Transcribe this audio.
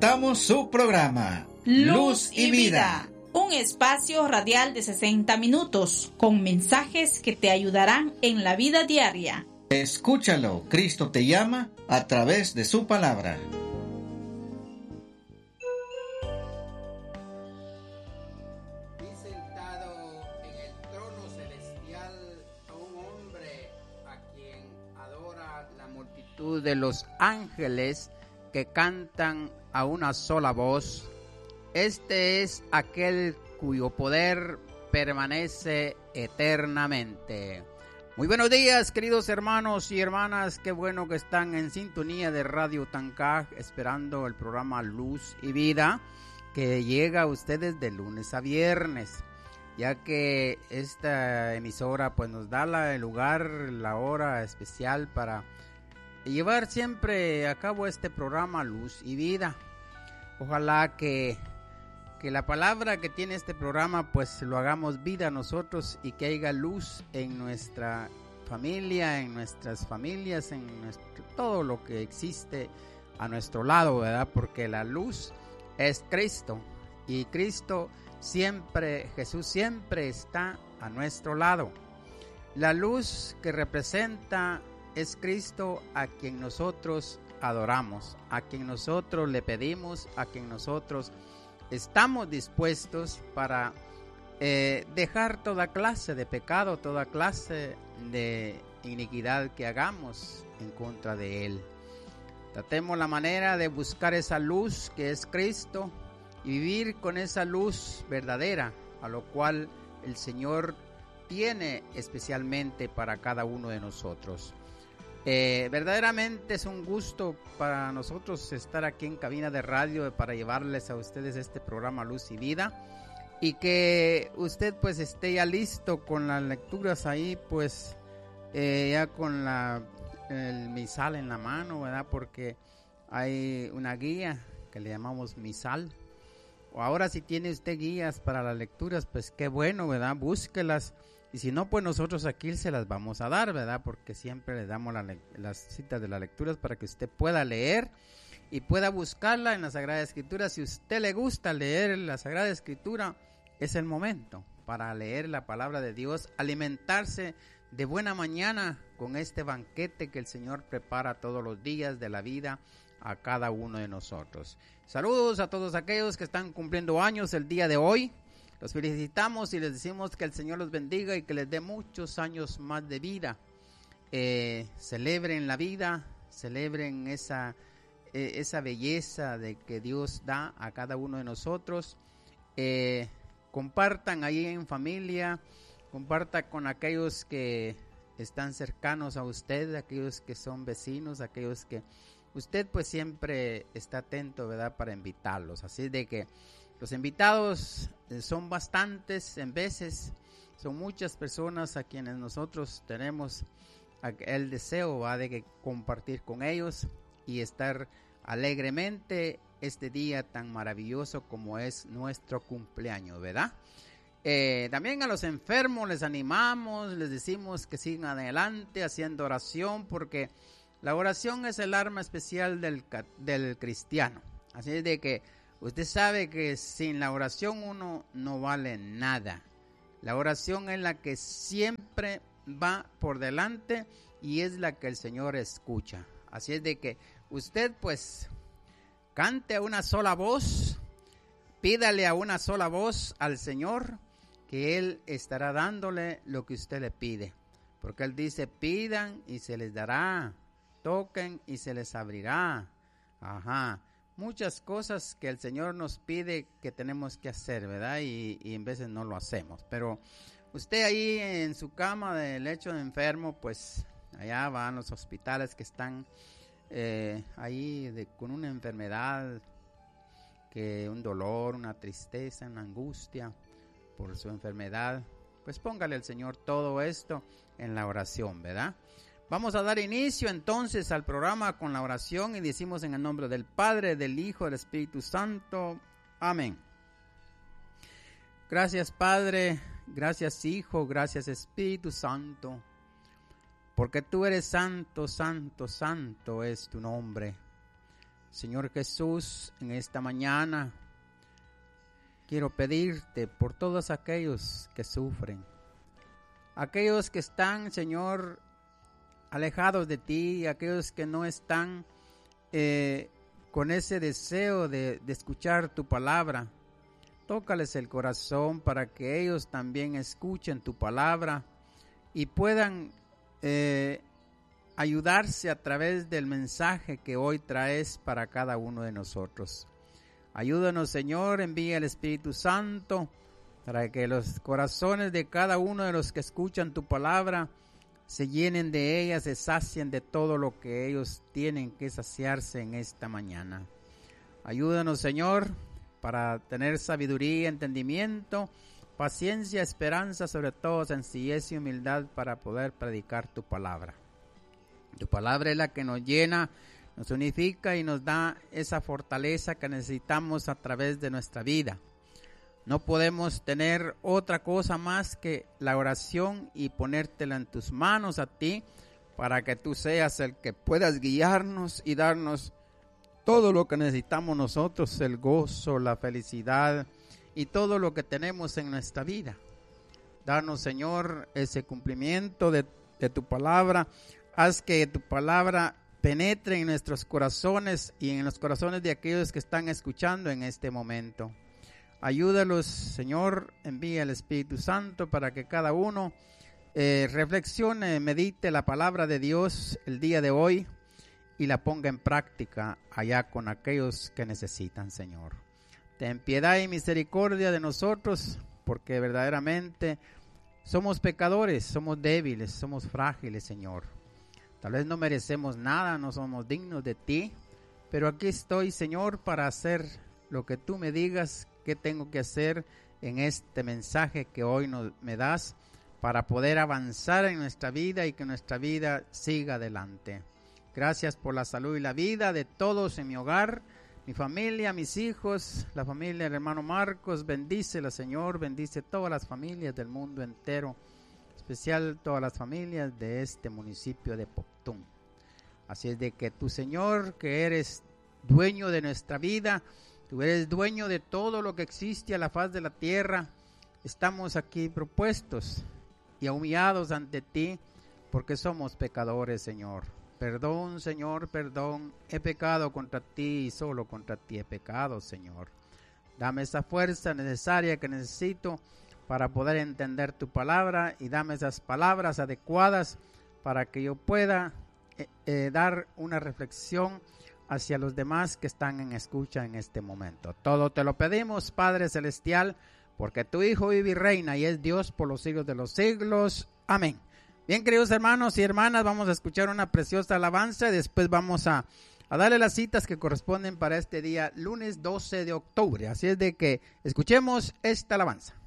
presentamos su programa Luz y Vida, un espacio radial de 60 minutos con mensajes que te ayudarán en la vida diaria. Escúchalo, Cristo te llama a través de su palabra. Vi sentado en el trono celestial a un hombre a quien adora la multitud de los ángeles que cantan a una sola voz. Este es aquel cuyo poder permanece eternamente. Muy buenos días, queridos hermanos y hermanas. Qué bueno que están en sintonía de Radio Tancaj, esperando el programa Luz y Vida, que llega a ustedes de lunes a viernes, ya que esta emisora pues nos da el lugar, la hora especial para llevar siempre a cabo este programa Luz y Vida. Ojalá que la palabra que tiene este programa pues lo hagamos vida nosotros y que haya luz en nuestra familia, en nuestras familias, en todo lo que existe a nuestro lado, ¿verdad? Porque la luz es Cristo y Cristo siempre, Jesús siempre está a nuestro lado. La luz que representa es Cristo, a quien nosotros adoramos, a quien nosotros le pedimos, a quien nosotros estamos dispuestos para dejar toda clase de pecado, toda clase de iniquidad que hagamos en contra de Él. Tratemos la manera de buscar esa luz que es Cristo y vivir con esa luz verdadera, a lo cual el Señor tiene especialmente para cada uno de nosotros. Verdaderamente es un gusto para nosotros estar aquí en cabina de radio para llevarles a ustedes este programa Luz y Vida, y que usted pues esté ya listo con las lecturas ahí, pues ya con el misal en la mano, ¿verdad? Porque hay una guía que le llamamos misal. O ahora si tiene usted guías para las lecturas, pues qué bueno, ¿verdad? Búsquelas. Y si no, pues nosotros aquí se las vamos a dar, ¿verdad? Porque siempre le damos las citas de las lecturas para que usted pueda leer y pueda buscarla en la Sagrada Escritura. Si a usted le gusta leer la Sagrada Escritura, es el momento para leer la palabra de Dios, alimentarse de buena mañana con este banquete que el Señor prepara todos los días de la vida a cada uno de nosotros. Saludos a todos aquellos que están cumpliendo años el día de hoy. Los felicitamos y les decimos que el Señor los bendiga y que les dé muchos años más de vida. Celebren la vida, celebren esa belleza de que Dios da a cada uno de nosotros. Compartan ahí en familia, compartan con aquellos que están cercanos a usted, aquellos que son vecinos, aquellos que usted pues siempre está atento, ¿verdad? Para invitarlos. Así de que los invitados son bastantes en veces, son muchas personas a quienes nosotros tenemos el deseo, ¿va?, de que compartir con ellos y estar alegremente este día tan maravilloso como es nuestro cumpleaños, ¿verdad? También a los enfermos les animamos, les decimos que sigan adelante haciendo oración, porque la oración es el arma especial del cristiano. Así es de que usted sabe que sin la oración uno no vale nada. La oración es la que siempre va por delante y es la que el Señor escucha. Así es de que usted pues cante a una sola voz, pídale a una sola voz al Señor, que Él estará dándole lo que usted le pide. Porque Él dice, pidan y se les dará, toquen y se les abrirá. Ajá. Muchas cosas que el Señor nos pide que tenemos que hacer, ¿verdad? Y en veces no lo hacemos. Pero usted ahí en su cama de lecho de enfermo, pues allá van los hospitales que están ahí con una enfermedad, que un dolor, una tristeza, una angustia por su enfermedad. Pues póngale al Señor todo esto en la oración, ¿verdad? Vamos a dar inicio entonces al programa con la oración y decimos en el nombre del Padre, del Hijo, del Espíritu Santo. Amén. Gracias Padre, gracias Hijo, gracias Espíritu Santo, porque tú eres santo, santo, santo es tu nombre. Señor Jesús, en esta mañana quiero pedirte por todos aquellos que sufren, aquellos que están, Señor, alejados de ti, aquellos que no están con ese deseo de escuchar tu palabra. Tócales el corazón para que ellos también escuchen tu palabra y puedan ayudarse a través del mensaje que hoy traes para cada uno de nosotros. Ayúdanos, Señor, envía el Espíritu Santo para que los corazones de cada uno de los que escuchan tu palabra se llenen de ella, se sacien de todo lo que ellos tienen que saciarse en esta mañana. Ayúdanos, Señor, para tener sabiduría, entendimiento, paciencia, esperanza, sobre todo sencillez y humildad para poder predicar tu palabra. Tu palabra es la que nos llena, nos unifica y nos da esa fortaleza que necesitamos a través de nuestra vida. No podemos tener otra cosa más que la oración y ponértela en tus manos a ti para que tú seas el que puedas guiarnos y darnos todo lo que necesitamos nosotros, el gozo, la felicidad y todo lo que tenemos en nuestra vida. Danos, Señor, ese cumplimiento de tu palabra. Haz que tu palabra penetre en nuestros corazones y en los corazones de aquellos que están escuchando en este momento. Ayúdalos, Señor, envía el Espíritu Santo para que cada uno reflexione, medite la palabra de Dios el día de hoy y la ponga en práctica allá con aquellos que necesitan, Señor. Ten piedad y misericordia de nosotros, porque verdaderamente somos pecadores, somos débiles, somos frágiles, Señor. Tal vez no merecemos nada, no somos dignos de ti, pero aquí estoy, Señor, para hacer lo que tú me digas que tengo que hacer en este mensaje que hoy me das para poder avanzar en nuestra vida y que nuestra vida siga adelante. Gracias por la salud y la vida de todos en mi hogar, mi familia, mis hijos, la familia del hermano Marcos. Bendícela, Señor, bendice todas las familias del mundo entero, especial todas las familias de este municipio de Poptún. Así es de que tú, Señor, que eres dueño de nuestra vida, tú eres dueño de todo lo que existe a la faz de la tierra, estamos aquí propuestos y humillados ante ti porque somos pecadores, Señor. Perdón, Señor, perdón, he pecado contra ti y solo contra ti he pecado, Señor. Dame esa fuerza necesaria que necesito para poder entender tu palabra y dame esas palabras adecuadas para que yo pueda dar una reflexión hacia los demás que están en escucha en este momento. Todo te lo pedimos, Padre Celestial, porque tu Hijo vive y reina y es Dios por los siglos de los siglos. Amén. Bien, queridos hermanos y hermanas, vamos a escuchar una preciosa alabanza y después vamos a darle las citas que corresponden para este día, lunes 12 de octubre. Así es de que escuchemos esta alabanza.